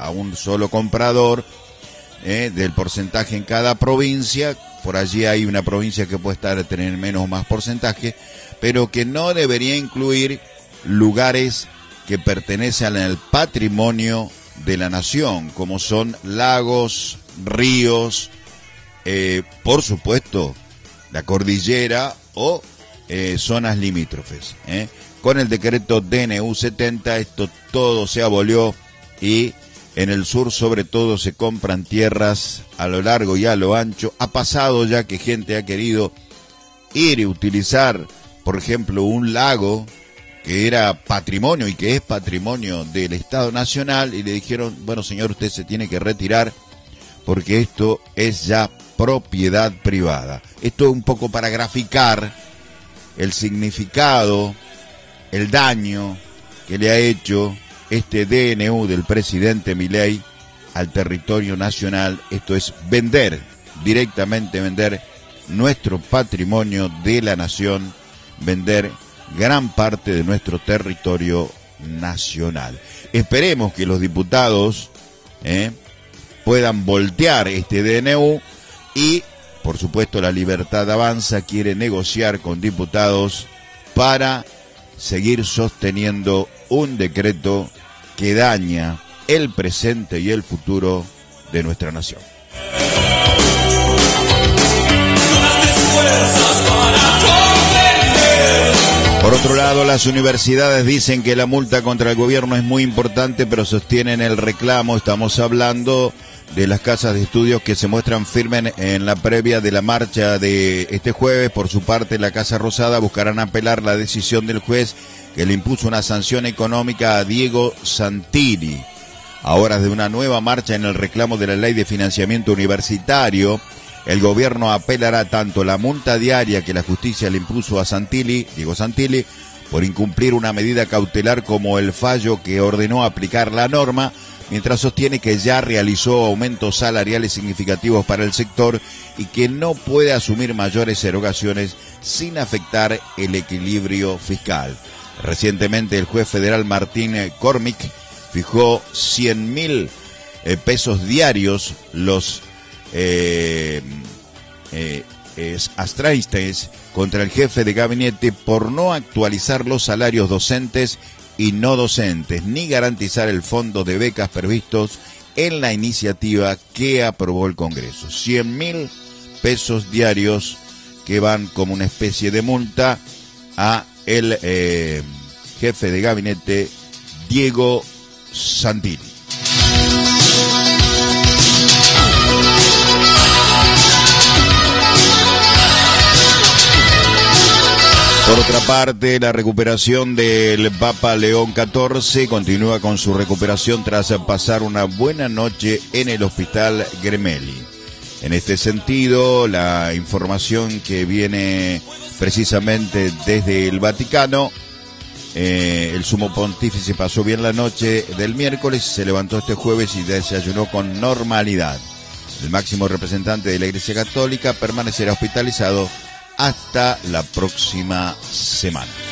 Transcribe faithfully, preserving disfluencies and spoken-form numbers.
a un solo comprador eh, del porcentaje en cada provincia. Por allí hay una provincia que puede estar tener menos o más porcentaje, pero que no debería incluir lugares que pertenecen al patrimonio de la nación, como son lagos, ríos, eh, por supuesto, la cordillera o eh, zonas limítrofes. ¿eh? Con el decreto D N U setenta, esto todo se abolió y en el sur sobre todo se compran tierras a lo largo y a lo ancho. Ha pasado ya que gente ha querido ir y utilizar, por ejemplo, un lago que era patrimonio y que es patrimonio del Estado Nacional, y le dijeron, bueno señor, usted se tiene que retirar porque esto es ya propiedad privada. Esto es un poco para graficar el significado, el daño que le ha hecho este D N U del presidente Milei al territorio nacional. Esto es vender, directamente vender nuestro patrimonio de la nación, vender gran parte de nuestro territorio nacional. Esperemos que los diputados eh, puedan voltear este D N U y, por supuesto, la Libertad Avanza quiere negociar con diputados para seguir sosteniendo un decreto que daña el presente y el futuro de nuestra nación. Por otro lado, las universidades dicen que la multa contra el gobierno es muy importante, pero sostienen el reclamo. Estamos hablando de las casas de estudios que se muestran firmes en la previa de la marcha de este jueves. Por su parte, la Casa Rosada buscarán apelar la decisión del juez que le impuso una sanción económica a Diego Santilli. A horas de una nueva marcha en el reclamo de la ley de financiamiento universitario, el gobierno apelará tanto la multa diaria que la justicia le impuso a Santilli, Diego Santilli, por incumplir una medida cautelar, como el fallo que ordenó aplicar la norma, mientras sostiene que ya realizó aumentos salariales significativos para el sector y que no puede asumir mayores erogaciones sin afectar el equilibrio fiscal. Recientemente el juez federal Martín Cormick fijó cien mil eh, pesos diarios los eh, eh, es, astraistes contra el jefe de gabinete por no actualizar los salarios docentes y no docentes, ni garantizar el fondo de becas previstos en la iniciativa que aprobó el Congreso. cien mil pesos diarios que van como una especie de multa a el eh, jefe de gabinete Diego Santilli. Por otra parte, la recuperación del Papa León catorce continúa con su recuperación tras pasar una buena noche en el Hospital Gemelli. En este sentido, la información que viene precisamente desde el Vaticano, eh, el sumo pontífice pasó bien la noche del miércoles, se levantó este jueves y desayunó con normalidad. El máximo representante de la Iglesia Católica permanecerá hospitalizado hasta la próxima semana.